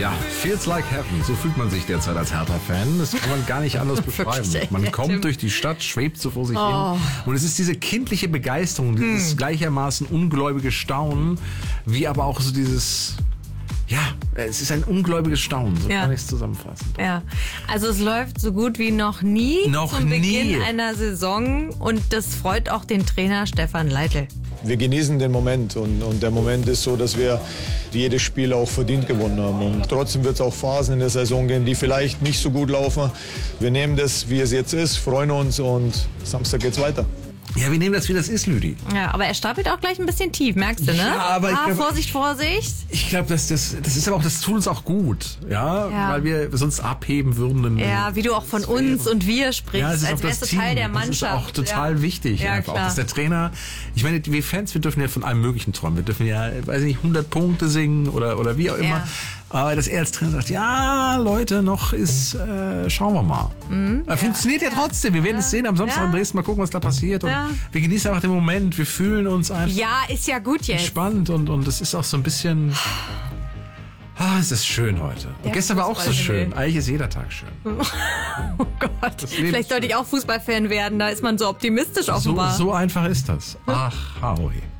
Ja, feels like heaven. So fühlt man sich derzeit als Hertha-Fan. Das kann man gar nicht anders beschreiben. Man kommt durch die Stadt, schwebt so vor sich hin. Und es ist diese kindliche Begeisterung, dieses gleichermaßen ungläubige Staunen, wie aber auch so dieses... Ja, es ist ein ungläubiges Staunen, so kann ich es zusammenfassen. Ja, also es läuft so gut wie noch nie zum Beginn einer Saison und das freut auch den Trainer Stefan Leitl. Wir genießen den Moment und der Moment ist so, dass wir jedes Spiel auch verdient gewonnen haben. Und trotzdem wird es auch Phasen in der Saison geben, die vielleicht nicht so gut laufen. Wir nehmen das, wie es jetzt ist, freuen uns und Samstag geht's weiter. Ja, wir nehmen das, wie das ist, Lüdi. Ja, aber er stapelt auch gleich ein bisschen tief, merkst du, ne? Ja, aber ich glaub, Vorsicht, Vorsicht. Ich glaube, das ist aber auch, das tut uns auch gut, ja, weil wir sonst abheben würden. Ja, wie du auch von uns und wir sprichst, als wärst du Teil der Mannschaft. Das ist auch total wichtig, ja, einfach auch, dass der Trainer, ich meine, wir Fans, wir dürfen ja von allem Möglichen träumen. Wir dürfen ja, weiß ich nicht, 100 Punkte singen oder wie auch immer. Ja. Aber dass er als Trainer sagt, ja, Leute, noch ist, schauen wir mal. Funktioniert ja trotzdem. Wir werden es sehen am Samstag in Dresden, mal gucken, was da passiert. Und wir genießen einfach den Moment, wir fühlen uns einfach. Ja, ist ja gut jetzt. Spannend und es ist auch so ein bisschen. Es ist schön heute. Und gestern war auch so schön. Eigentlich ist jeder Tag schön. Oh Gott. Vielleicht sollte ich auch Fußballfan werden. Da ist man so optimistisch offenbar. So einfach ist das. Ach, Howie.